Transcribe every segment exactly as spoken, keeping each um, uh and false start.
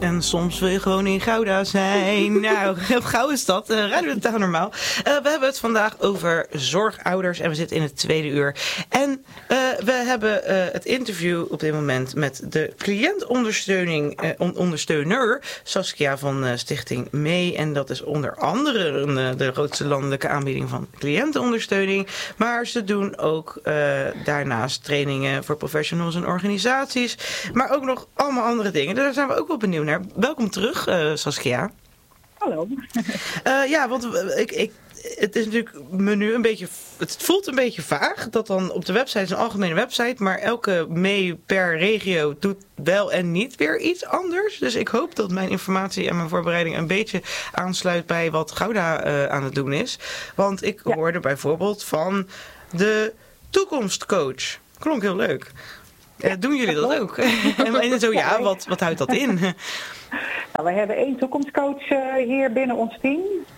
En soms wil je gewoon in Gouda zijn. Nou, heel gauw is dat. Uh, rijden we het daar normaal. Uh, we hebben het vandaag over zorgouders en we zitten in het tweede uur. En uh, we hebben uh, het interview op dit moment met de cliëntondersteuning, uh, on- ondersteuner Saskia van uh, Stichting Mee. En dat is onder andere uh, de grootste landelijke aanbieding van cliëntenondersteuning. Maar ze doen ook uh, daarnaast trainingen voor professionals en organisaties. Maar ook nog allemaal andere dingen. Daar zijn we ook wel benieuwd naar. Welkom terug, uh, Saskia. Hallo. Uh, ja, want ik, ik, het is natuurlijk me nu een beetje, het voelt een beetje vaag dat dan op de website is een algemene website, maar elke mee per regio doet wel en niet weer iets anders. Dus ik hoop dat mijn informatie en mijn voorbereiding een beetje aansluit bij wat Gouda uh, aan het doen is. Want ik ja. hoorde bijvoorbeeld van de toekomstcoach. Klonk heel leuk. Uh, doen jullie dat ook? En zo ja, wat, wat houdt dat in? Nou, wij hebben één toekomstcoach uh, hier binnen ons team.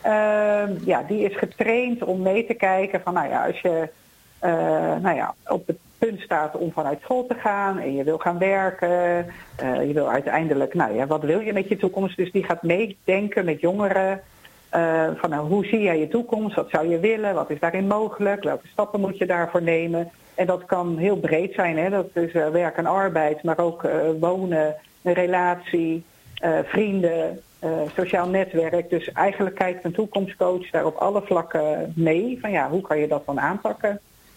Uh, ja, die is getraind om mee te kijken van, nou ja, als je uh, nou ja, op het punt staat om vanuit school te gaan en je wil gaan werken, uh, je wil uiteindelijk, nou ja, wat wil je met je toekomst? Dus die gaat meedenken met jongeren. Uh, van nou, hoe zie jij je toekomst? Wat zou je willen? Wat is daarin mogelijk? Welke stappen moet je daarvoor nemen? En dat kan heel breed zijn, hè? Dat is uh, werk en arbeid, maar ook uh, wonen, een relatie, uh, vrienden, uh, sociaal netwerk. Dus eigenlijk kijkt een toekomstcoach daar op alle vlakken mee. Van ja, hoe kan je dat dan aanpakken?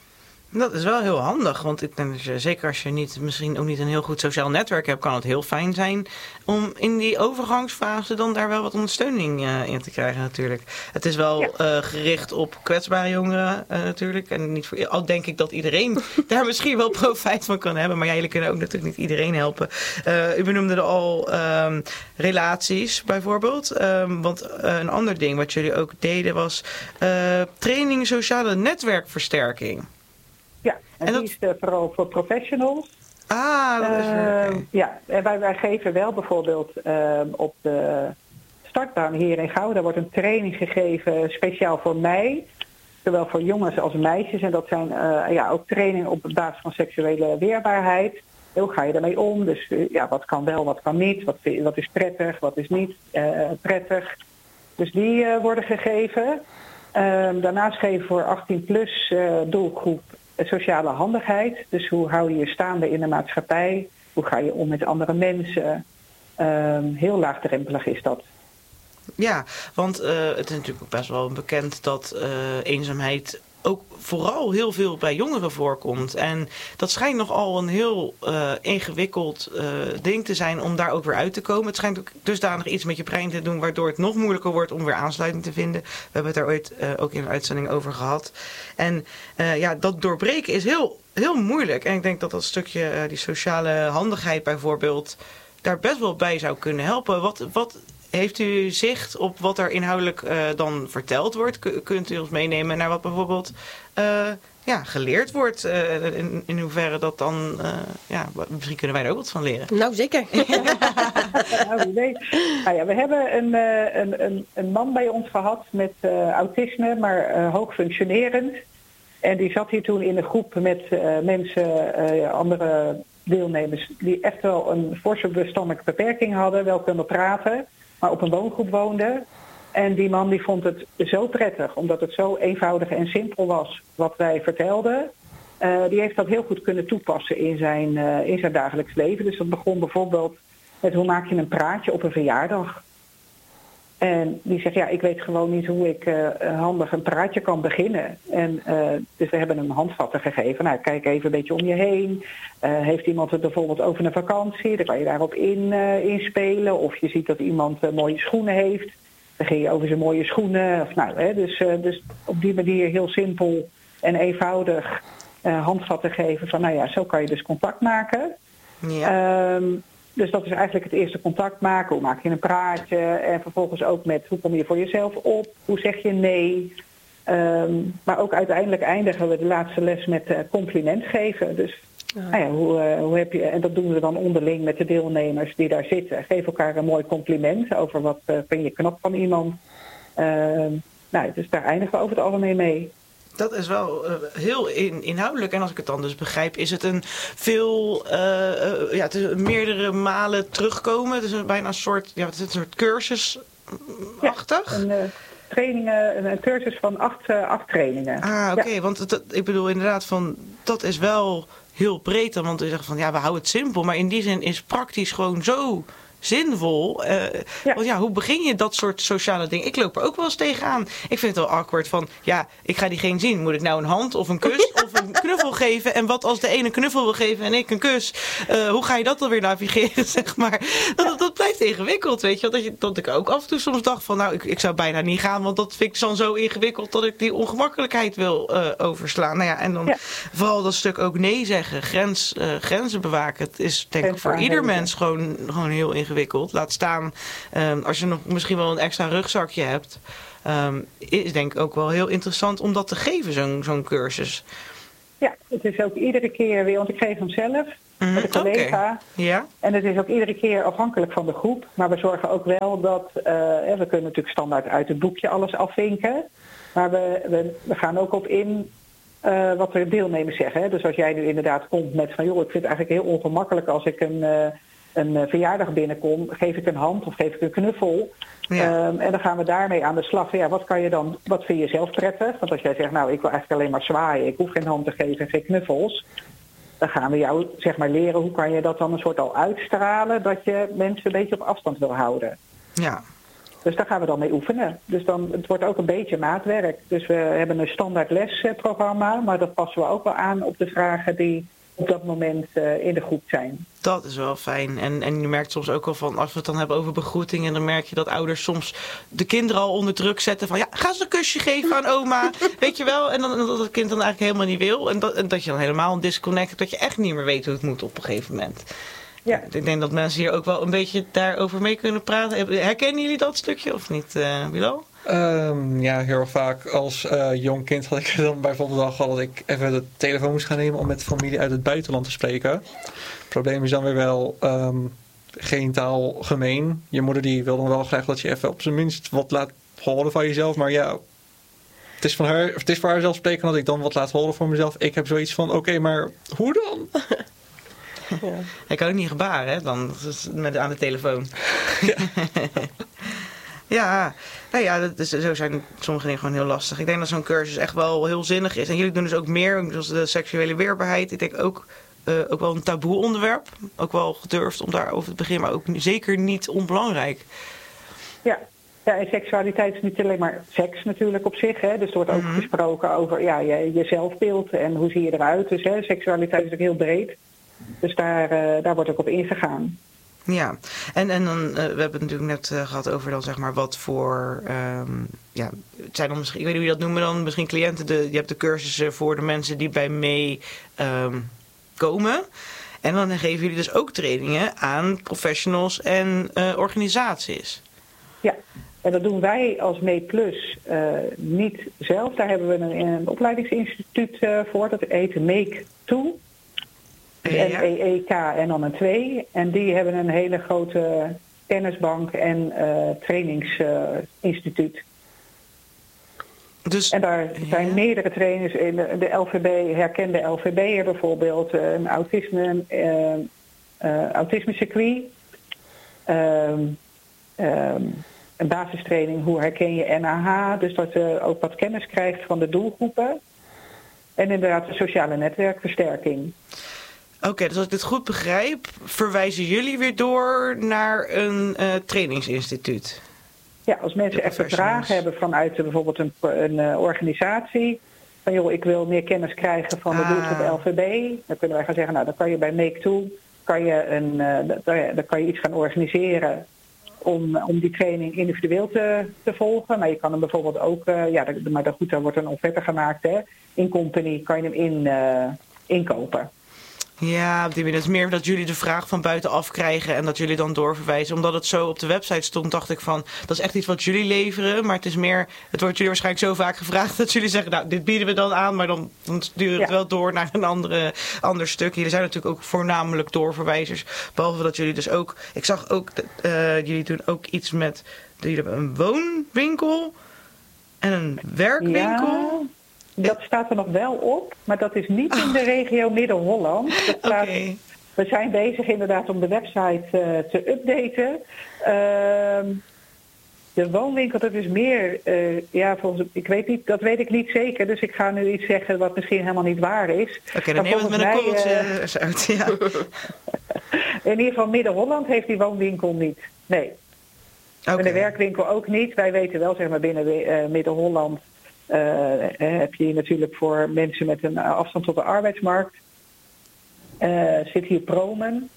Dat is wel heel handig, want ik denk dat je, zeker als je niet, misschien ook niet een heel goed sociaal netwerk hebt, kan het heel fijn zijn om in die overgangsfase dan daar wel wat ondersteuning uh, in te krijgen natuurlijk. Het is wel ja. uh, gericht op kwetsbare jongeren uh, natuurlijk en niet voor, al denk ik dat iedereen daar misschien wel profijt van kan hebben, maar ja, jullie kunnen ook natuurlijk niet iedereen helpen. Uh, u benoemde er al um, relaties bijvoorbeeld, um, want uh, een ander ding wat jullie ook deden was uh, training sociale netwerkversterking. Ja, en, en die dat... is uh, vooral voor professionals. Ah, dat is uh, okay. Ja, en wij, wij geven wel bijvoorbeeld uh, op de startbaan hier in Gouda wordt een training gegeven speciaal voor mij. Zowel voor jongens als meisjes. En dat zijn uh, ja, ook trainingen op basis van seksuele weerbaarheid. Hoe ga je daarmee om? Dus uh, ja, wat kan wel, wat kan niet? Wat, wat is prettig, wat is niet uh, prettig? Dus die uh, worden gegeven. Uh, daarnaast geven we voor achttien plus uh, doelgroep sociale handigheid. Dus hoe hou je je staande in de maatschappij? Hoe ga je om met andere mensen? Um, heel laagdrempelig is dat. Ja, want uh, het is natuurlijk ook best wel bekend dat uh, eenzaamheid ook vooral heel veel bij jongeren voorkomt. En dat schijnt nogal een heel uh, ingewikkeld uh, ding te zijn om daar ook weer uit te komen. Het schijnt ook dusdanig iets met je brein te doen waardoor het nog moeilijker wordt om weer aansluiting te vinden. We hebben het daar ooit uh, ook in een uitzending over gehad. En uh, ja, dat doorbreken is heel, heel moeilijk. En ik denk dat dat stukje, uh, die sociale handigheid bijvoorbeeld, daar best wel bij zou kunnen helpen. Wat... wat Heeft u zicht op wat er inhoudelijk uh, dan verteld wordt? K- kunt u ons meenemen naar wat bijvoorbeeld uh, ja, geleerd wordt? Uh, in, in hoeverre dat dan... Uh, ja, misschien kunnen wij er ook wat van leren. Nou, zeker. nou, nee. nou ja, we hebben een, een, een, een man bij ons gehad met uh, autisme, maar uh, hoog functionerend. En die zat hier toen in een groep met uh, mensen, uh, andere deelnemers, die echt wel een forse verstandelijke beperking hadden, wel kunnen praten, maar op een woongroep woonden. En die man die vond het zo prettig, omdat het zo eenvoudig en simpel was wat wij vertelden. Uh, die heeft dat heel goed kunnen toepassen in zijn, uh, in zijn dagelijks leven. Dus dat begon bijvoorbeeld met hoe maak je een praatje op een verjaardag. En die zegt, ja, ik weet gewoon niet hoe ik uh, handig een praatje kan beginnen. En uh, dus we hebben hem handvatten gegeven. Nou, kijk even een beetje om je heen. Uh, heeft iemand het bijvoorbeeld over een vakantie? Dan kan je daarop in, uh, inspelen. Of je ziet dat iemand uh, mooie schoenen heeft. Dan ging je over zijn mooie schoenen. Of, nou, hè, dus, uh, dus op die manier heel simpel en eenvoudig uh, handvatten geven. Van, nou ja, zo kan je dus contact maken. Ja. Um, Dus dat is eigenlijk het eerste contact maken. Hoe maak je een praatje? En vervolgens ook met hoe kom je voor jezelf op? Hoe zeg je nee? Um, maar ook uiteindelijk eindigen we de laatste les met uh, compliment geven. Dus ja. Nou ja, hoe, uh, hoe heb je, en dat doen we dan onderling met de deelnemers die daar zitten. Geef elkaar een mooi compliment over wat uh, vind je knap van iemand. Uh, nou, dus daar eindigen we over het algemeen mee. Dat is wel uh, heel in, inhoudelijk. En als ik het dan dus begrijp, is het een veel, uh, uh, ja, het is meerdere malen terugkomen. Het is een, bijna een soort, ja, het is een soort cursusachtig. Ja, een uh, trainingen, een, een cursus van acht, uh, acht trainingen. Ah, oké. Okay, ja. Want het, ik bedoel inderdaad van, dat is wel heel breed dan. Want we zeggen van, ja, we houden het simpel. Maar in die zin is praktisch gewoon zo zinvol. Uh, ja. Want ja, hoe begin je dat soort sociale dingen? Ik loop er ook wel eens tegenaan. Ik vind het wel awkward van, ja, ik ga diegene zien. Moet ik nou een hand of een kus of een knuffel geven? En wat als de ene een knuffel wil geven en ik een kus? Uh, hoe ga je dat dan weer navigeren, zeg maar? Dat, dat, dat blijft ingewikkeld, weet je. Dat, je. dat ik ook af en toe soms dacht van, nou, ik, ik zou bijna niet gaan, want dat vind ik dan zo ingewikkeld dat ik die ongemakkelijkheid wil uh, overslaan. Nou ja, en dan ja. vooral dat stuk ook nee zeggen, grens, uh, grenzen bewaken. Het is denk ik voor ieder mens gewoon, gewoon heel ingewikkeld. Laat staan, um, als je nog misschien wel een extra rugzakje hebt, um, is denk ik ook wel heel interessant om dat te geven, zo'n, zo'n cursus. Ja, het is ook iedere keer weer, want ik geef hem zelf mm, met een collega. Okay. Ja. En het is ook iedere keer afhankelijk van de groep. Maar we zorgen ook wel dat, uh, we kunnen natuurlijk standaard uit het boekje alles afvinken. Maar we, we, we gaan ook op in uh, wat de deelnemers zeggen. Hè. Dus als jij nu inderdaad komt met van, joh, ik vind het eigenlijk heel ongemakkelijk als ik een... Uh, een verjaardag binnenkom, geef ik een hand of geef ik een knuffel. Ja. Um, en dan gaan we daarmee aan de slag. Ja, wat kan je dan, wat vind je zelf prettig? Want als jij zegt, nou, ik wil eigenlijk alleen maar zwaaien, ik hoef geen hand te geven en geen knuffels. Dan gaan we jou zeg maar leren, hoe kan je dat dan een soort al uitstralen, dat je mensen een beetje op afstand wil houden. Ja. Dus daar gaan we dan mee oefenen. Dus dan, het wordt ook een beetje maatwerk. Dus we hebben een standaard lesprogramma, maar dat passen we ook wel aan op de vragen die op dat moment uh, in de groep zijn. Dat is wel fijn. En, en je merkt soms ook wel van, als we het dan hebben over begroetingen, dan merk je dat ouders soms de kinderen al onder druk zetten van, ja, ga ze een kusje geven aan oma, weet je wel? En dan, dat het kind dan eigenlijk helemaal niet wil. En dat, en dat je dan helemaal een disconnect hebt, dat je echt niet meer weet hoe het moet op een gegeven moment. Ja. Ik denk dat mensen hier ook wel een beetje daarover mee kunnen praten. Herkennen jullie dat stukje of niet, uh, Bilal? Um, ja, heel vaak als uh, jong kind had ik dan bijvoorbeeld al gehad dat ik even de telefoon moest gaan nemen om met familie uit het buitenland te spreken. Het probleem is dan weer wel um, geen taal gemeen. Je moeder die wil dan wel graag dat je even op zijn minst wat laat horen van jezelf. Maar ja, het is, van haar, het is voor haar zelf spreken dat ik dan wat laat horen voor mezelf. Ik heb zoiets van, oké, okay, maar hoe dan? Ja. Hij kan ook niet gebaren, hè, dan met, aan de telefoon. Ja. Ja, nou ja, dat is, zo zijn sommige dingen gewoon heel lastig. Ik denk dat zo'n cursus echt wel heel zinnig is. En jullie doen dus ook meer, zoals de seksuele weerbaarheid. Ik denk ook, uh, ook wel een taboe onderwerp. Ook wel gedurfd om daarover te beginnen, maar ook zeker niet onbelangrijk. Ja, ja en seksualiteit is niet alleen maar seks natuurlijk op zich. Hè. Dus er wordt ook mm-hmm. gesproken over ja, je, je zelfbeeld en hoe zie je eruit. Dus hè, seksualiteit is ook heel breed. Dus daar, uh, daar wordt ook op ingegaan. Ja, en, en dan, uh, we hebben het natuurlijk net uh, gehad over dan zeg maar wat voor, um, ja, het zijn dan misschien, ik weet niet hoe je dat noemen dan, misschien cliënten, de, je hebt de cursussen voor de mensen die bij mee um, komen. En dan geven jullie dus ook trainingen aan professionals en uh, organisaties. Ja, en dat doen wij als Mee Plus uh, niet zelf. Daar hebben we een, een opleidingsinstituut uh, voor, dat heet Make Toe. M E E K en dan een twee. En die hebben een hele grote kennisbank en uh, trainingsinstituut. Uh, dus, en daar zijn ja. meerdere trainers in de, de L V B, herkende L V B'er bijvoorbeeld, een autisme, uh, uh, autisme-circuit, um, um, een basistraining, hoe herken je N A H, dus dat je ook wat kennis krijgt van de doelgroepen. En inderdaad de sociale netwerkversterking. Oké, okay, dus als ik dit goed begrijp, verwijzen jullie weer door naar een uh, trainingsinstituut? Ja, als mensen echt vragen hebben vanuit uh, bijvoorbeeld een, een uh, organisatie, van joh, ik wil meer kennis krijgen van de ah. doelgroep L V B, dan kunnen wij gaan zeggen, nou, dan kan je bij Make Toe, kan je een, uh, dan kan je iets gaan organiseren om, om die training individueel te, te volgen. Maar je kan hem bijvoorbeeld ook, uh, ja, maar goed, daar wordt een offerte gemaakt, hè. In company kan je hem in, uh, inkopen. Ja, op die manier. Het is meer dat jullie de vraag van buitenaf krijgen en dat jullie dan doorverwijzen. Omdat het zo op de website stond, dacht ik van, dat is echt iets wat jullie leveren. Maar het is meer, het wordt jullie waarschijnlijk zo vaak gevraagd dat jullie zeggen, nou, dit bieden we dan aan, maar dan, dan sturen we het ja. wel door naar een andere, ander stuk. Jullie zijn natuurlijk ook voornamelijk doorverwijzers. Behalve dat jullie dus ook, ik zag ook, uh, jullie doen ook iets met, jullie hebben een woonwinkel en een werkwinkel. Ja. dat staat er nog wel op, maar dat is niet in de regio Midden-Holland. Dat staat, okay. We zijn bezig inderdaad om de website uh, te updaten. Uh, de woonwinkel, dat is meer, uh, ja, volgens, ik weet niet, dat weet ik niet zeker. Dus ik ga nu iets zeggen wat misschien helemaal niet waar is. Oké, okay, dan neem het met een korreltje uh, uit. Ja. In ieder geval Midden-Holland heeft die woonwinkel niet. Nee. Okay. En de werkwinkel ook niet. Wij weten wel, zeg maar, binnen uh, Midden-Holland uh, heb je natuurlijk voor mensen met een afstand tot de arbeidsmarkt. Uh, zit hier Promen.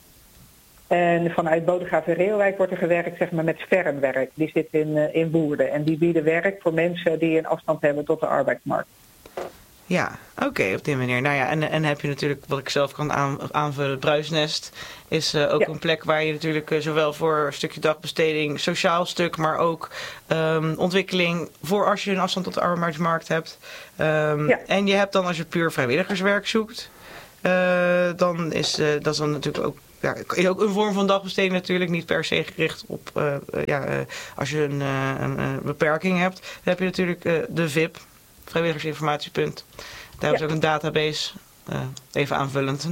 En vanuit Bodegraven en Reeuwijk wordt er gewerkt, zeg maar, met Sfermwerk. Die zit in, uh, in Woerden. En die bieden werk voor mensen die een afstand hebben tot de arbeidsmarkt. Ja, oké, okay, op die manier. Nou ja, en, en heb je natuurlijk, wat ik zelf kan aan, aanvullen, Bruisnest is uh, ook ja. een plek waar je natuurlijk uh, zowel voor een stukje dagbesteding, sociaal stuk, maar ook um, ontwikkeling voor als je een afstand tot de arbeidsmarkt hebt. Um, ja. En je hebt dan, als je puur vrijwilligerswerk zoekt, uh, dan is uh, dat is dan natuurlijk ook, ja, is ook een vorm van dagbesteding natuurlijk, niet per se gericht op, uh, uh, ja, uh, als je een, uh, een uh, beperking hebt. Dan heb je natuurlijk uh, de V I P. Vrijwilligersinformatiepunt. Daar ja. hebben ze ook een database. Uh, even aanvullend.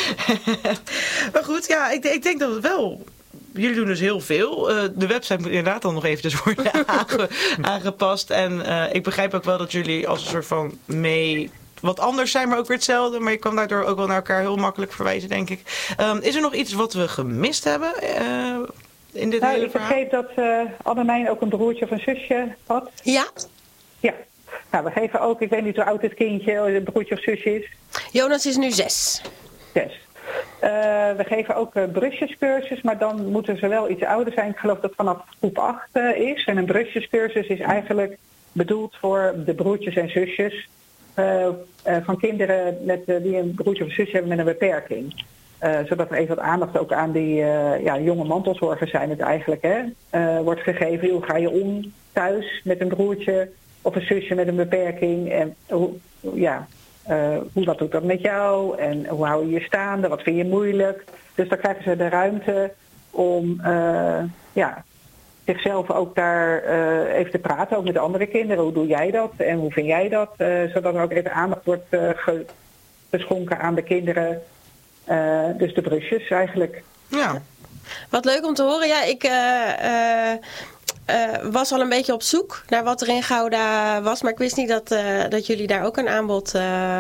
Maar goed, ja, ik, ik denk dat het wel. Jullie doen dus heel veel. Uh, de website moet inderdaad dan nog eventjes worden aange, aangepast. En uh, ik begrijp ook wel dat jullie als een soort van mee wat anders zijn, maar ook weer hetzelfde. Maar je kan daardoor ook wel naar elkaar heel makkelijk verwijzen, denk ik. Um, is er nog iets wat we gemist hebben uh, in dit nou, hele ik verhaal? begreep dat uh, Annemijn ook een broertje of een zusje had. Ja. Ja. Nou, we geven ook, ik weet niet hoe oud het kindje, het broertje of zusje is. Jonas is nu zes. Zes. Uh, we geven ook uh, brusjescursus, maar dan moeten ze wel iets ouder zijn. Ik geloof dat het vanaf groep acht uh, is. En een brusjescursus is eigenlijk bedoeld voor de broertjes en zusjes uh, uh, van kinderen met, uh, die een broertje of zusje hebben met een beperking. Uh, zodat er even wat aandacht ook aan die uh, ja, jonge mantelzorgers zijn het eigenlijk. Hè, uh, wordt gegeven, hoe ga je om thuis met een broertje of een zusje met een beperking. En hoe, ja, uh, hoe wat doet dat met jou? En hoe hou je je staande? Wat vind je moeilijk? Dus dan krijgen ze de ruimte om uh, ja, zichzelf ook daar uh, even te praten. Ook met de andere kinderen. Hoe doe jij dat? En hoe vind jij dat? Uh, zodat er ook even aandacht wordt uh, geschonken aan de kinderen. Uh, dus de brusjes eigenlijk. Ja. Wat leuk om te horen. Ja, ik... Uh, uh... Uh, was al een beetje op zoek naar wat er in Gouda was. Maar ik wist niet dat, uh, dat jullie daar ook een aanbod uh,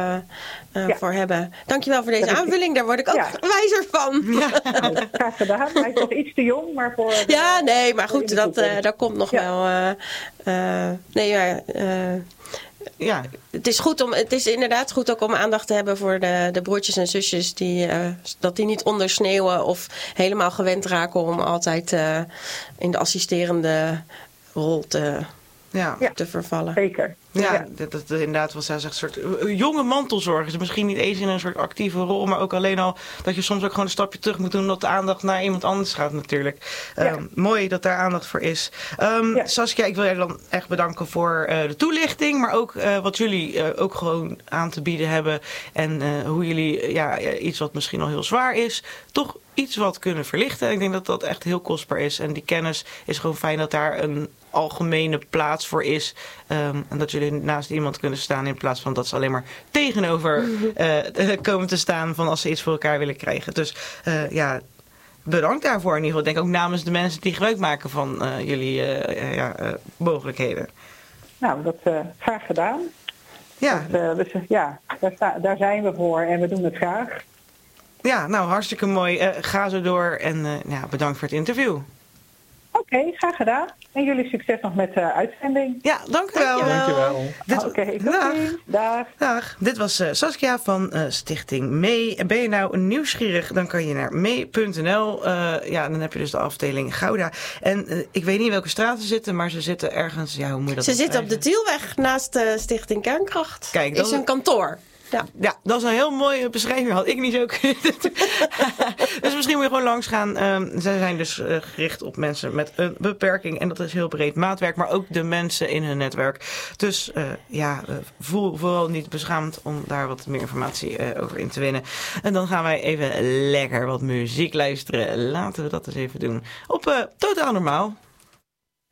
uh, ja. voor hebben. Dankjewel voor deze dat aanvulling. Daar word ik ook ja. wijzer van. Ja. Nou, graag gedaan. Hij is nog iets te jong. Maar voor de, ja, nee, maar goed. Dat, uh, dat komt nog ja. wel. Uh, uh, nee, ja... Uh, Ja, het is goed om, het is inderdaad goed ook om aandacht te hebben voor de, de broertjes en zusjes die, uh, dat die niet ondersneeuwen of helemaal gewend raken om altijd uh, in de assisterende rol te, ja. te vervallen. Zeker. Ja, ja. Dat, dat inderdaad wat zij zegt, een soort jonge mantelzorg. Dus misschien niet eens in een soort actieve rol, maar ook alleen al dat je soms ook gewoon een stapje terug moet doen, omdat de aandacht naar iemand anders gaat natuurlijk. Ja. Um, mooi dat daar aandacht voor is. Um, ja. Saskia, ik wil je dan echt bedanken voor uh, de toelichting, maar ook uh, wat jullie uh, ook gewoon aan te bieden hebben en uh, hoe jullie uh, ja, iets wat misschien al heel zwaar is, toch iets wat kunnen verlichten. En ik denk dat dat echt heel kostbaar is. En die kennis is gewoon fijn dat daar een algemene plaats voor is. Um, en dat jullie naast iemand kunnen staan in plaats van dat ze alleen maar tegenover uh, komen te staan van als ze iets voor elkaar willen krijgen. Dus uh, ja, bedankt daarvoor in ieder geval. Ik denk ook namens de mensen die gebruik maken van uh, jullie uh, ja, uh, mogelijkheden. Nou, dat uh, graag gedaan. Ja, dat, uh, dus, ja daar, sta, daar zijn we voor en we doen het graag. Ja, nou hartstikke mooi. Uh, ga zo door en uh, ja, bedankt voor het interview. Oké, okay, graag gedaan. En jullie succes nog met de uh, uitzending. Ja, dank u wel. Dankjewel. Oké, okay, dag. dag. Dag. Dit was uh, Saskia van uh, Stichting Mee. En ben je nou nieuwsgierig, dan kan je naar mee punt n l. Uh, ja, dan heb je dus de afdeling Gouda. En uh, ik weet niet welke straten ze zitten, maar ze zitten ergens... Ja, hoe moet je dat Ze zitten op de Tielweg naast de Stichting Kernkracht. Kijk, dat is een kantoor. Ja. ja, dat is een heel mooie beschrijving. Had ik niet zo kunnen. Dus misschien moet je gewoon langs gaan. Um, zij zijn dus uh, gericht op mensen met een beperking. En dat is heel breed maatwerk. Maar ook de mensen in hun netwerk. Dus uh, ja, uh, voel vooral niet beschaamd om daar wat meer informatie uh, over in te winnen. En dan gaan wij even lekker wat muziek luisteren. Laten we dat eens even doen. Op uh, Totaal Normaal.